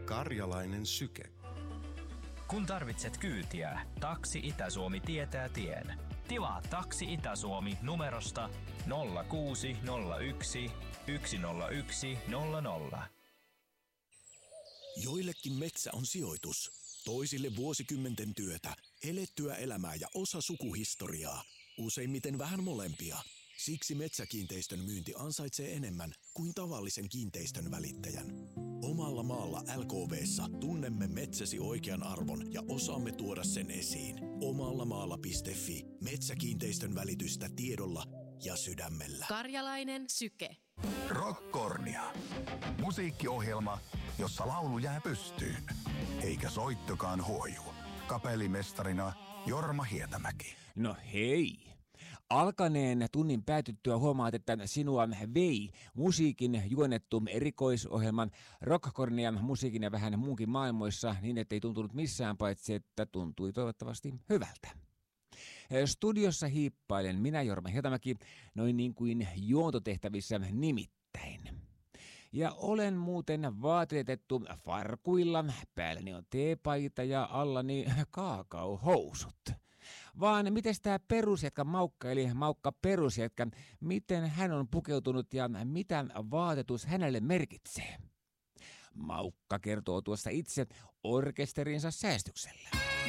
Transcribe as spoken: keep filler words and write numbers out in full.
Karjalainen syke. Kun tarvitset kyytiä, Taksi Itä-Suomi tietää tien. Tilaa Taksi Itä-Suomi numerosta nolla kuusi nolla yksi yksi nolla yksi nolla nolla. Joillekin metsä on sijoitus, toisille vuosikymmenten työtä, elettyä elämää ja osa sukuhistoriaa. Useimmiten vähän molempia. Siksi metsäkiinteistön myynti ansaitsee enemmän kuin tavallisen kiinteistön välittäjän. Omalla maalla L K V:ssä tunnemme metsäsi oikean arvon ja osaamme tuoda sen esiin. Omallamaalla piste fi. Metsäkiinteistön välitystä tiedolla ja sydämellä. Karjalainen syke. Rockkornia. Musiikkiohjelma, jossa laulu jää pystyyn. Eikä soittokaan huoju. Kapellimestarina Jorma Hietamäki. No hei! Alkaneen tunnin päätyttyä huomaat, että sinua vei musiikin juonettu erikoisohjelman Rockkornian musiikin ja vähän muunkin maailmoissa niin, ettei tuntunut missään paitsi, että tuntui toivottavasti hyvältä. Studiossa hiippailen minä, Jorma Hietamäki, noin niin kuin juontotehtävissä nimittäin. Ja olen muuten vaatetettu farkuilla, päälläni on teepaita ja allani kaakaohousut. Vaan miten tämä perusjätkä Maukka, eli Maukka perusjätkä, miten hän on pukeutunut ja mitä vaatetus hänelle merkitsee? Maukka kertoo tuossa itse orkesterinsa säästyksellä.